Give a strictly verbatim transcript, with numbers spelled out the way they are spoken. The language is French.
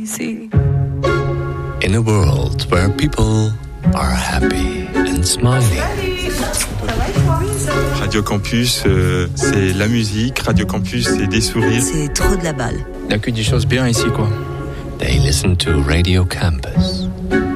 easy. In a world where people are happy and smiling. Radio Campus, euh, c'est la musique. Radio Campus, c'est des sourires. C'est trop de la balle. Il n'y a que des choses bien ici, quoi. They listen to Radio Campus.